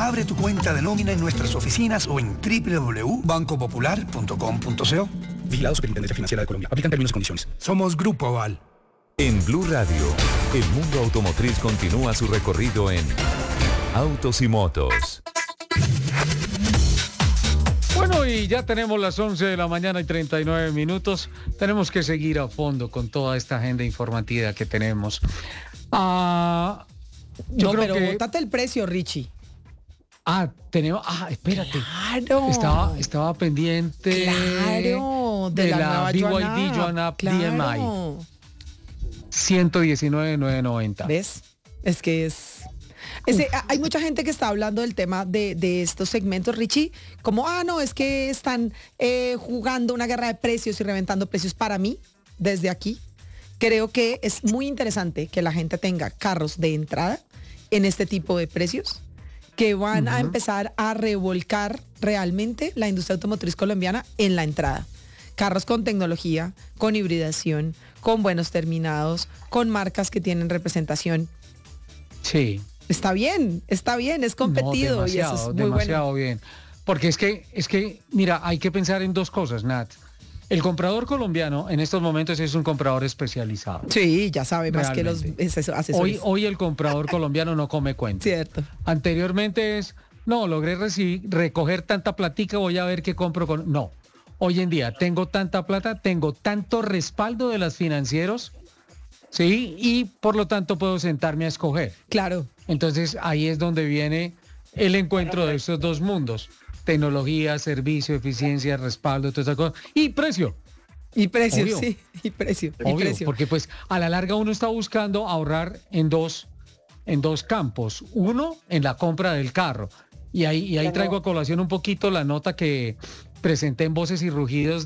Abre tu cuenta de nómina en nuestras oficinas o en www.bancopopular.com.co. Vigilado Superintendencia Financiera de Colombia. Aplican términos y condiciones. Somos Grupo Aval. En Blue Radio, el mundo automotriz continúa su recorrido en Autos y Motos. Bueno, y ya tenemos las 11 de la mañana y 39 minutos. Tenemos que seguir a fondo con toda esta agenda informativa que tenemos. Yo creo pero que... bótate el precio, Richie. Espérate. Claro. Estaba pendiente. Claro, de la BYD Joan Joan Up claro. DMI. 119,990. ¿Ves? Es que hay mucha gente que está hablando del tema de estos segmentos, Richie, como, no, es que están jugando una guerra de precios y reventando precios. Para mí, desde aquí, creo que es muy interesante que la gente tenga carros de entrada en este tipo de precios que van a empezar a revolcar realmente la industria automotriz colombiana en la entrada. Carros con tecnología, con hibridación, con buenos terminados, con marcas que tienen representación. Sí. Está bien, es competido y eso es muy demasiado bueno. bien. Porque es que, mira, hay que pensar en dos cosas, Nat. El comprador colombiano en estos momentos es un comprador especializado. Sí, ya sabe más que los asesores. Hoy el comprador colombiano no come cuento. Cierto. Anteriormente logré recoger tanta platica, voy a ver qué compro con... No, hoy en día tengo tanta plata, tengo tanto respaldo de los financieros, ¿sí? Y por lo tanto puedo sentarme a escoger. Claro. Entonces ahí es donde viene el encuentro de estos dos mundos. Tecnología, servicio, eficiencia, respaldo, todas esas cosas. Y precio. Y precio, Obvio. sí. Y precio. Obvio, y precio. porque pues a la larga uno está buscando ahorrar en dos campos. Uno, en la compra del carro. Y ahí traigo a colación un poquito la nota que presenté en Voces y Rugidos